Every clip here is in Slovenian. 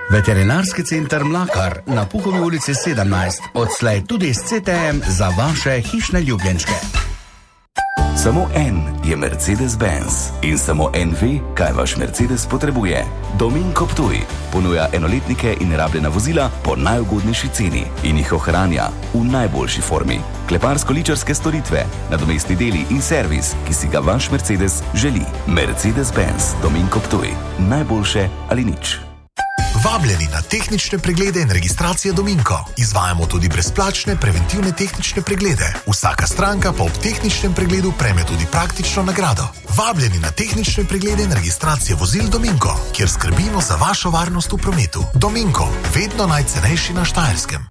Veterinarski center Mlakar na Puhovi ulici 17, odslej tudi s CTM za vaše hišne ljubljenčke. Samo en je Mercedes-Benz in samo en ve, kaj vaš Mercedes potrebuje. Dominko Ptuj ponuja enoletnike in rabljena vozila po najugodnejši ceni in jih ohranja v najboljši formi. Kleparsko-ličarske storitve, nadomestni deli in servis, ki si ga vaš Mercedes želi. Mercedes-Benz Dominko Ptuj. Najboljše ali nič. Vabljeni na tehnične preglede in registracije Dominko. Izvajamo tudi brezplačne preventivne tehnične preglede. Vsaka stranka pa ob tehničnem pregledu prejme tudi praktično nagrado. Vabljeni na tehnične preglede in registracije vozil Dominko, kjer skrbimo za vašo varnost v prometu. Dominko, vedno najcenejši na Štajerskem.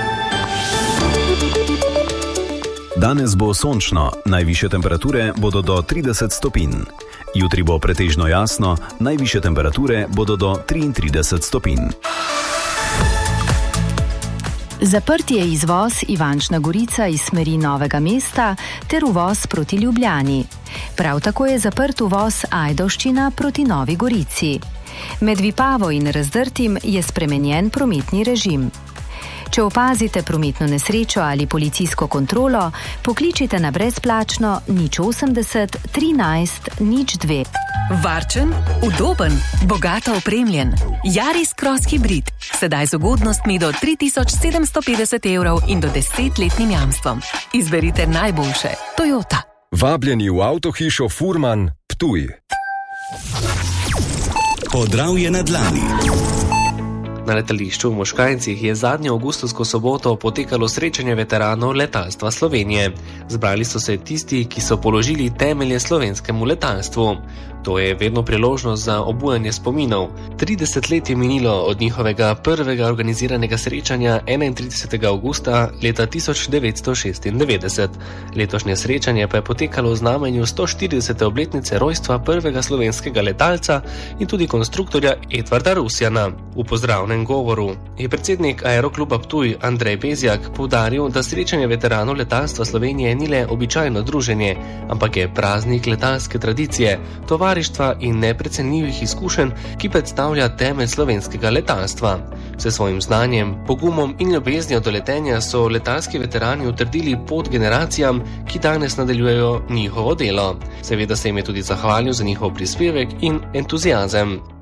Danes bo sončno, najvišje temperature bodo do 30 stopinj. Jutri bo pretežno jasno, najvišje temperature bodo do 33 stopinj. Zaprt je izvoz Ivančna Gorica iz smeri Novega mesta ter uvoz proti Ljubljani. Prav tako je zaprt uvoz Ajdovščina proti Novi Gorici. Med Vipavo in Razdrtim je spremenjen prometni režim. Če opazite prometno nesrečo ali policijsko kontrolo, pokličite na brezplačno 080 13 02. Varčen, udoben, bogato opremljen. Yaris Cross Hybrid. Sedaj z ugodnostmi do 3750 € in do 10-letnim jamstvom. Izberite najboljše. Toyota. Vabljeni v avtohišo Furman, Ptuj. Podravje na dlani. Na letališču v Moškajncih je zadnjo avgustovsko soboto potekalo srečanje veteranov letalstva Slovenije. Zbrali so se tisti, ki so položili temelje slovenskemu letalstvu. To je vedno priložnost za obujanje spominov. 30 let je minilo od njihovega prvega organiziranega srečanja 31. avgusta leta 1996. Letošnje srečanje pa je potekalo v znamenju 140. obletnice rojstva prvega slovenskega letalca in tudi konstruktorja Edvarda Rusjana. V pozdravnem govoru je predsednik Aerokluba Ptuj Andrej Bezjak poudaril, da srečanje veteranov letalstva Slovenije ni le običajno druženje, ampak je praznik letalske tradicije, tovarištva in neprecenljivih izkušenj, ki predstavlja temelj slovenskega letalstva. S svojim znanjem, pogumom in ljubeznijo do letenja so letalski veterani utrdili pot generacijam, ki danes nadaljujejo njihovo delo. Seveda se jim je tudi zahvalil za njihov prispevek in entuziazem.